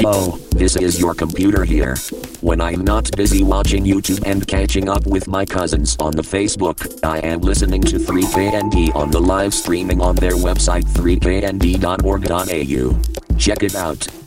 Yo, this is your computer here. When I'm not busy watching YouTube and catching up with my cousins on the Facebook, I am listening to 3KND on the live streaming on their website 3knd.org.au. Check it out.